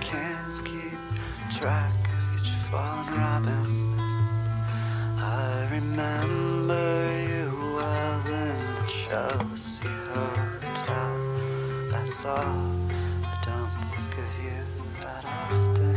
can't keep track of each fallen robin. I remember you well in the Chelsea Hotel. That's all. I don't think of you that often.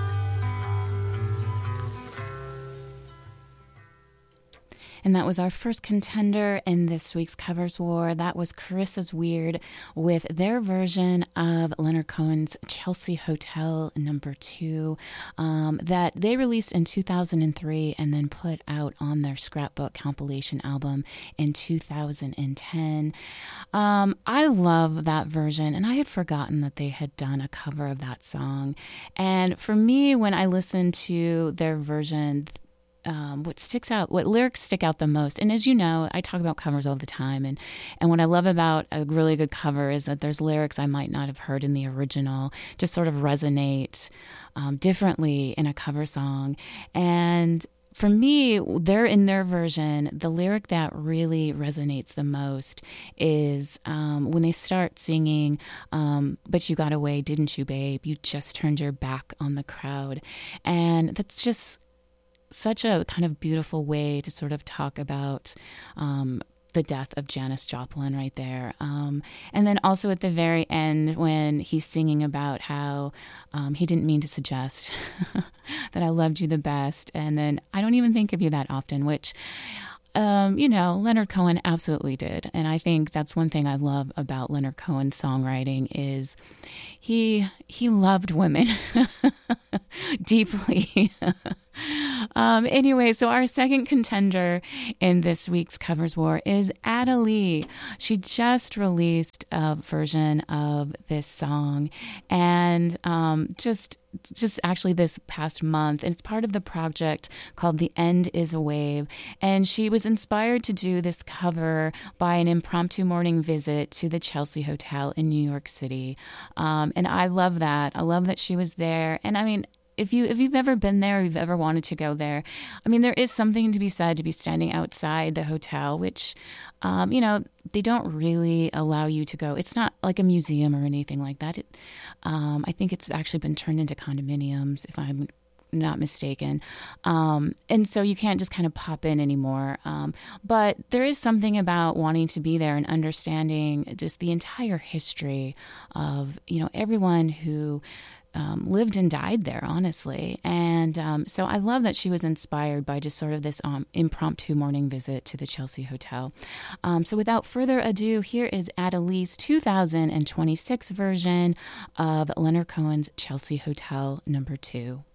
And that was our first contender in this week's Covers War. That was Carissa's Weird with their version of Leonard Cohen's Chelsea Hotel number 2 that they released in 2003 and then put out on their Scrapbook compilation album in 2010. I love that version, and I had forgotten that they had done a cover of that song. And for me, when I listen to their version, what lyrics stick out the most. And as you know, I talk about covers all the time. And what I love about a really good cover is that there's lyrics I might not have heard in the original, just sort of resonate differently in a cover song. And for me, in their version, the lyric that really resonates the most is when they start singing, but you got away, didn't you, babe? You just turned your back on the crowd. And that's just such a kind of beautiful way to sort of talk about the death of Janis Joplin right there. And then also at the very end when he's singing about how he didn't mean to suggest that I loved you the best. And then I don't even think of you that often, which, Leonard Cohen absolutely did. And I think that's one thing I love about Leonard Cohen's songwriting is he loved women deeply. Anyway, so our second contender in this week's Covers War is Ada Lee. She just released a version of this song, and just actually this past month. It's part of the project called The End is a Wave, and she was inspired to do this cover by an impromptu morning visit to the Chelsea Hotel in New York City. And I love that. I love that she was there. And I mean, if you've ever been there, or you've ever wanted to go there, I mean, there is something to be said to be standing outside the hotel, which, they don't really allow you to go. It's not like a museum or anything like that. I think it's actually been turned into condominiums, if I'm not mistaken. And so you can't just kind of pop in anymore. But there is something about wanting to be there and understanding just the entire history of, everyone who lived and died there, honestly. And so I love that she was inspired by just sort of this impromptu morning visit to the Chelsea Hotel. So without further ado, here is Ada Lee's 2026 version of Leonard Cohen's Chelsea Hotel number 2.